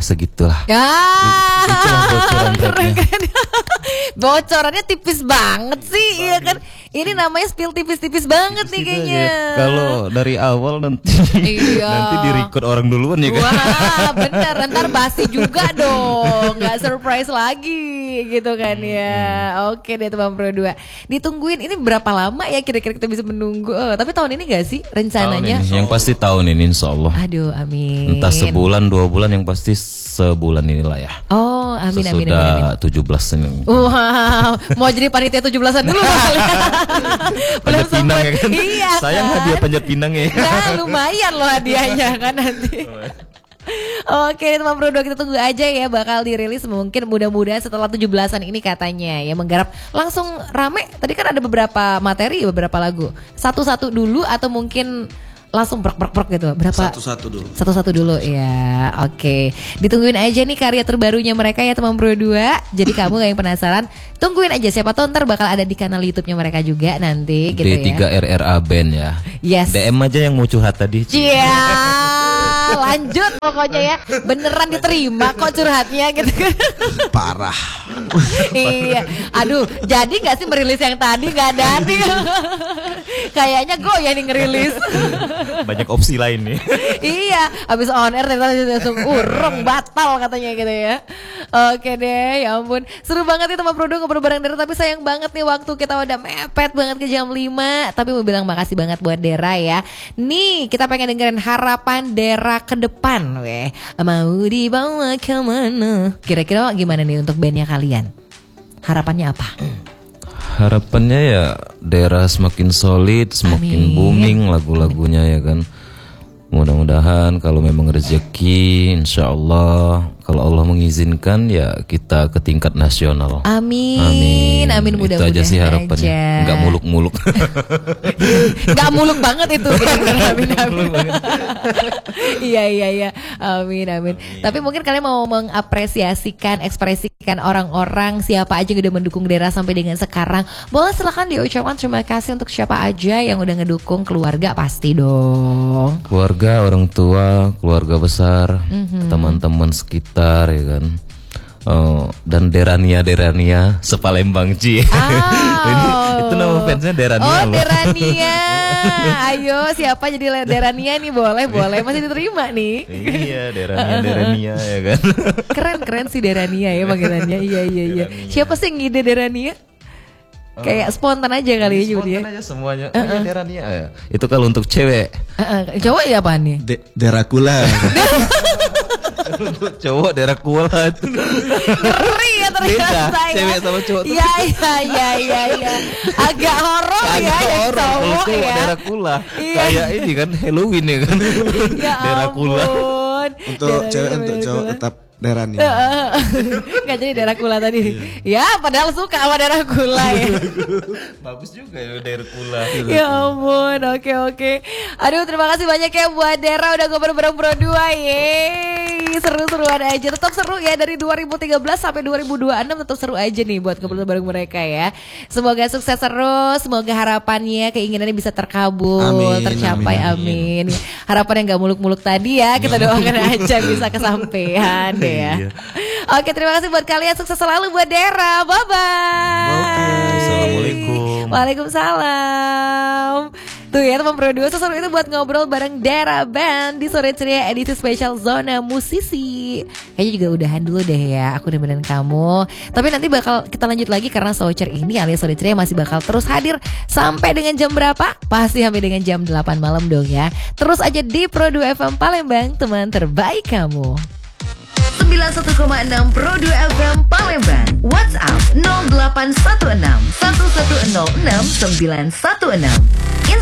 segitulah. Ya, Itulah bocoran keren. Bocorannya tipis banget sih, iya kan? Ini namanya spill tipis-tipis banget nih kayaknya. Kalau dari awal nanti Iya. nanti di-record orang duluan ya kan. Wah, bener, ntar basi juga dong, nggak surprise lagi gitu kan ya. Oke deh teman Pro 2. Ditungguin ini berapa lama ya kira-kira kita bisa menunggu? Tapi tahun ini gak sih rencananya? Tahun ini, yang pasti tahun ini insya Allah. Aduh, amin. Entah sebulan 2 bulan, yang pasti sebulan inilah ya. Oh, amin amin Sesudah amin. 17 ini. Wow, mau jadi panitia 17-an dulu kali. Panjat pinang ya kan. Iya, Sayang kan? hadiah panjat pinang ya. Nah, lumayan loh hadiahnya kan nanti. Oke teman Pro 2, kita tunggu aja ya, bakal dirilis mungkin mudah-mudahan setelah 17-an ini katanya ya, menggarap langsung rame. Tadi kan ada beberapa materi, beberapa lagu. Satu-satu dulu atau mungkin langsung brok gitu. Berapa? Satu-satu dulu ya. Oke. Ditungguin aja nih karya terbarunya mereka ya teman Pro 2. Jadi kamu gak yang penasaran, tungguin aja, siapa tahu ntar bakal ada di kanal YouTube-nya mereka juga nanti gitu ya. D3RRA Band ya. Yes. DM aja yang mau curhat tadi. Iya, lanjut pokoknya ya. Beneran diterima kok curhatnya gitu. Parah. Iya. Aduh, jadi gak sih merilis yang tadi? Gak ada nih. Kayaknya goyah nih ngerilis. Banyak opsi lain nih. Iya, habis on air ternyata langsung urung batal katanya gitu ya. Oke deh, ya ampun. Seru banget nih teman Pro 2 ngobrol bareng Dera, tapi sayang banget nih waktu kita udah mepet banget ke jam 5. Tapi mau bilang makasih banget buat Dera ya. Nih, kita pengen dengerin harapan Dera ke depan weh. Mau dibawa kemana? Kira-kira gimana nih untuk bandnya kalian? Harapannya apa? Harapannya ya daerah semakin solid, semakin Amin. booming lagu-lagunya ya kan. Mudah-mudahan kalau memang rezeki, insya Allah kalau Allah mengizinkan ya kita ke tingkat nasional. Amin. Amin mudah-mudahan. Itu aja sih harapannya. Aja. Nggak muluk-muluk. Nggak muluk banget itu. Amin amin. Iya. Amin. Tapi mungkin kalian mau mengapresiasikan, ekspresikan orang-orang siapa aja yang udah mendukung Dera sampai dengan sekarang. Boleh silakan diucapkan terima kasih untuk siapa aja yang udah ngedukung. Keluarga pasti dong. Keluarga, orang tua, keluarga besar, teman-teman sekitar ya kan. Dan Derania sepalembang Ci. Itu nama fansnya Derania. Oh loh. Derania. Ayo siapa jadi Derania nih, boleh masih diterima nih. Iya Derania ya kan. Keren sih Derania ya panggilannya. Iya. Siapa sih yang ngide Derania? Kayak spontan aja kali ya Judi. Spontan aja semuanya. Derania ya. Itu kalau untuk cewek. Cowok ya apaan nih? Derakula. Untuk cowok Derakula itu. Ngeri ya ternyata Beda, ya. cewek sama cowok tuh. Iya. Agak horor ya yang cowok ya. Derakula. Iya. Kayak ini kan Halloween ya kan. Ya Derakula. ampun. Untuk cewek, untuk cowok tetap Derani. Gak jadi Derakula tadi. Ya padahal suka sama Derakula ya. Bagus juga ya Derakula. Ya ampun, oke. Aduh terima kasih banyak ya buat Dera udah ngobrol bareng Pro 2. Yeay, seru-seruan aja. Tetap seru ya dari 2013 sampai 2026 tetap seru aja nih buat ngobrol bareng mereka ya. Semoga sukses terus, semoga harapannya, keinginannya bisa terkabul, Amin, tercapai, amin. Harapan yang gak muluk-muluk tadi ya, kita doakan aja bisa kesampaian ya. Iya. Oke, terima kasih buat kalian, sukses selalu buat Dera. Bye-bye. Assalamualaikum. Waalaikumsalam. Tuh ya teman Pro 2, seseru itu buat ngobrol bareng Dera Band di Sore Ceria edisi spesial Zona Musisi. Kayaknya juga udahan dulu deh ya, aku nemenin kamu. Tapi nanti bakal kita lanjut lagi karena Socer ini alias Sore Ceria masih bakal terus hadir sampai dengan jam berapa? Pasti sampai dengan jam 8 malam dong ya. Terus aja di Pro 2 FM Palembang, teman terbaik kamu. 91,6 Pro 2 FM Palembang. WhatsApp 0816 1106 916.